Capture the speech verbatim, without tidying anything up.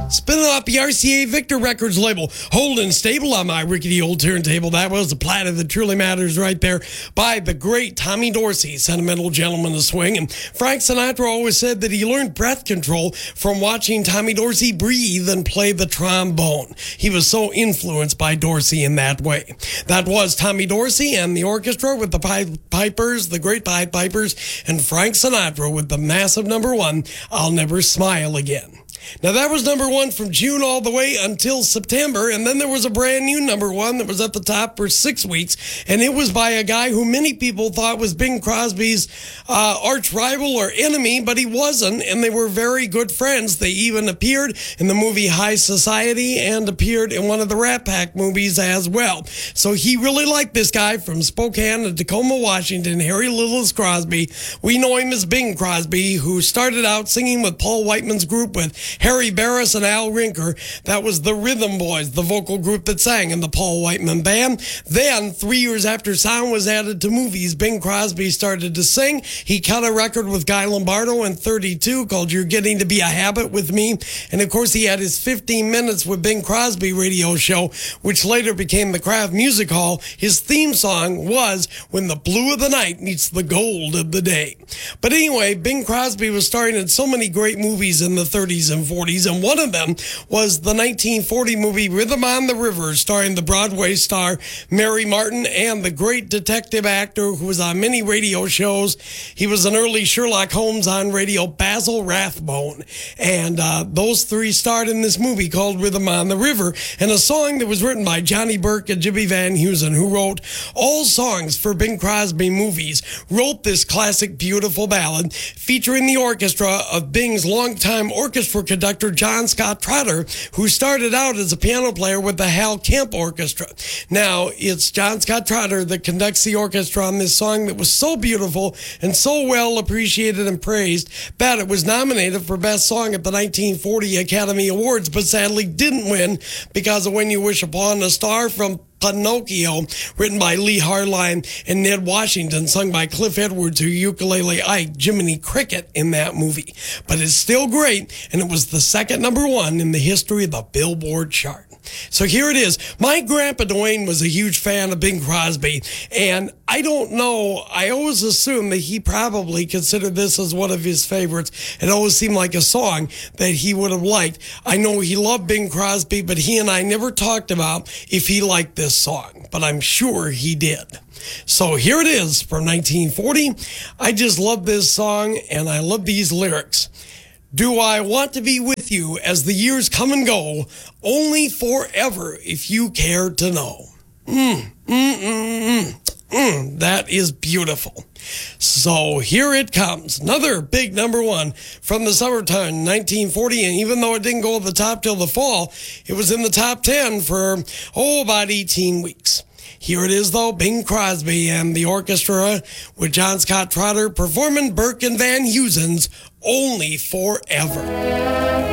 Spinning off the R C A Victor Records label, holding stable on my rickety old turntable. That was the platter that truly matters right there by the great Tommy Dorsey, Sentimental Gentleman of Swing. And Frank Sinatra always said that he learned breath control from watching Tommy Dorsey breathe and play the trombone. He was so influenced by Dorsey in that way. That was Tommy Dorsey and the orchestra with the Pied Pipers, the great Pied Pipers, and Frank Sinatra with the massive number one, I'll Never Smile Again. Now, that was number one from June all the way until September, and then there was a brand new number one that was at the top for six weeks, and it was by a guy who many people thought was Bing Crosby's uh, arch rival or enemy, but he wasn't, and they were very good friends. They even appeared in the movie High Society and appeared in one of the Rat Pack movies as well. So he really liked this guy from Spokane to Tacoma, Washington, Harry Lillis Crosby. We know him as Bing Crosby, who started out singing with Paul Whiteman's group with Harry Barris and Al Rinker. That was the Rhythm Boys, the vocal group that sang in the Paul Whiteman Band. Then, three years after sound was added to movies, Bing Crosby started to sing. He cut a record with Guy Lombardo in thirty-two called You're Getting to Be a Habit with Me. And of course, he had his fifteen minutes with Bing Crosby radio show, which later became the Kraft Music Hall. His theme song was When the Blue of the Night Meets the Gold of the Day. But anyway, Bing Crosby was starring in so many great movies in the thirties and forties, and one of them was the nineteen forty movie Rhythm on the River, starring the Broadway star Mary Martin and the great detective actor who was on many radio shows. He was an early Sherlock Holmes on radio, Basil Rathbone. And uh, those three starred in this movie called Rhythm on the River, and a song that was written by Johnny Burke and Jimmy Van Heusen, who wrote all songs for Bing Crosby movies, wrote this classic, beautiful ballad featuring the orchestra of Bing's longtime orchestra conductor John Scott Trotter, who started out as a piano player with the Hal Kemp Orchestra. Now, it's John Scott Trotter that conducts the orchestra on this song that was so beautiful and so well appreciated and praised that it was nominated for Best Song at the nineteen forty Academy Awards, but sadly didn't win because of When You Wish Upon a Star from Pinocchio, written by Lee Harline and Ned Washington, sung by Cliff Edwards, who ukulele Ike, Jiminy Cricket in that movie. But it's still great, and it was the second number one in the history of the Billboard chart. So here it is. My grandpa Dwayne was a huge fan of Bing Crosby, and I don't know, I always assumed that he probably considered this as one of his favorites. It always seemed like a song that he would have liked. I know he loved Bing Crosby, but he and I never talked about if he liked this song, but I'm sure he did. So here it is from nineteen forty. I just love this song, and I love these lyrics. Do I want to be with you as the years come and go, only forever if you care to know. Mm, mm, mm, mm, mm, that is beautiful. So here it comes. Another big number one from the summertime, nineteen forty. And even though it didn't go to the top till the fall, it was in the top ten for, oh, about eighteen weeks. Here it is, though, Bing Crosby and the orchestra with John Scott Trotter performing Burke and Van Heusen's Only Forever.